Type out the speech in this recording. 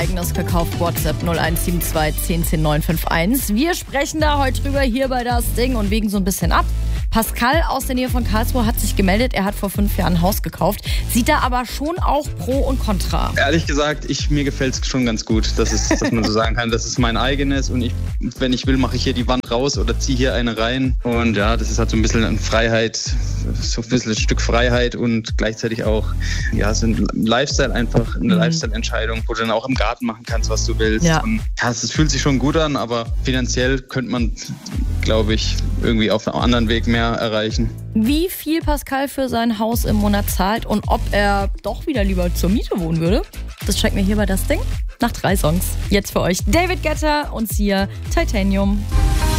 Eigenes gekauft, WhatsApp 0172 10 10 951. Wir sprechen da heute drüber hier bei Das Ding und wägen so ein bisschen ab. Pascal aus der Nähe von Karlsruhe hat sich gemeldet, er hat vor 5 Jahren ein Haus gekauft, sieht da aber schon auch Pro und Contra. Ehrlich gesagt, mir gefällt es schon ganz gut, dass man so sagen kann, das ist mein eigenes und wenn ich will, mache ich hier die Wand raus oder ziehe hier eine rein. Und ja, das ist halt so ein bisschen eine Freiheit, so ein bisschen ein Stück Freiheit und gleichzeitig auch, ja, so ein Lifestyle einfach, eine Lifestyle-Entscheidung, wo du dann auch im Garten machen kannst, was du willst. Ja. Und ja, es fühlt sich schon gut an, aber finanziell könnte man, glaube ich, irgendwie auf einem anderen Weg mehr erreichen. Wie viel Pascal für sein Haus im Monat zahlt und ob er doch wieder lieber zur Miete wohnen würde, das checken wir hier bei Das Ding nach 3 Songs. Jetzt für euch David Guetta und Sia, Titanium.